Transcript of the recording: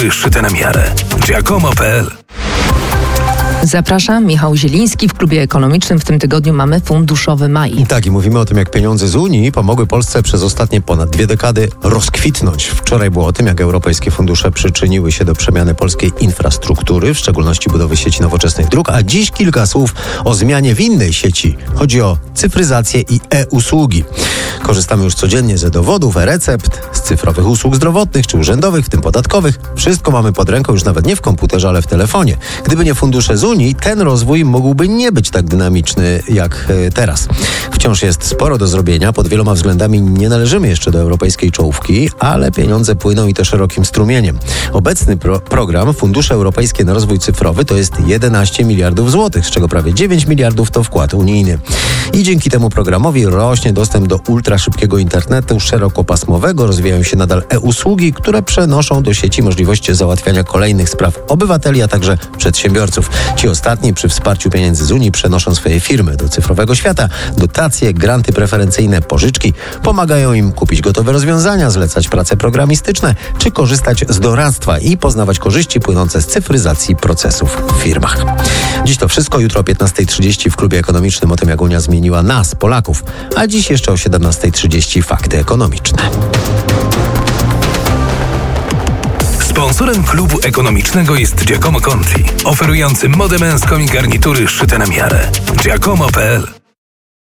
Szyte na miarę. Giacomo.pl. Zapraszam, Michał Zieliński. W Klubie Ekonomicznym w tym tygodniu mamy funduszowy maj. Tak, i mówimy o tym, jak pieniądze z Unii pomogły Polsce przez ostatnie ponad 2 dekady rozkwitnąć. Wczoraj było o tym, jak europejskie fundusze przyczyniły się do przemiany polskiej infrastruktury, w szczególności budowy sieci nowoczesnych dróg, a dziś kilka słów o zmianie w innej sieci. Chodzi o cyfryzację i e-usługi. Korzystamy już codziennie z e-dowodów, e-recept, z cyfrowych usług zdrowotnych czy urzędowych, w tym podatkowych. Wszystko mamy pod ręką już nawet nie w komputerze, ale w telefonie. Gdyby nie fundusze z Unii, ten rozwój mógłby nie być tak dynamiczny jak teraz. Wciąż jest sporo do zrobienia. Pod wieloma względami nie należymy jeszcze do europejskiej czołówki, ale pieniądze płyną i to szerokim strumieniem. Obecny program Fundusze Europejskie na Rozwój Cyfrowy to jest 11 miliardów złotych, z czego prawie 9 miliardów to wkład unijny. I dzięki temu programowi rośnie dostęp do ultraszybkiego internetu szerokopasmowego, rozwijają się nadal e-usługi, które przenoszą do sieci możliwość załatwiania kolejnych spraw obywateli, a także przedsiębiorców. Ci ostatni przy wsparciu pieniędzy z Unii przenoszą swoje firmy do cyfrowego świata. Dotacje, granty preferencyjne, pożyczki pomagają im kupić gotowe rozwiązania, zlecać prace programistyczne czy korzystać z doradztwa i poznawać korzyści płynące z cyfryzacji procesów w firmach. Dziś to wszystko, jutro o 15:30 w Klubie Ekonomicznym o tym, jak Unia zmieniła nas, Polaków, a dziś jeszcze o 17:30 fakty ekonomiczne. Sponsorem Klubu Ekonomicznego jest Giacomo Conti, oferujący modę męską i garnitury szyte na miarę. Giacomo.pl.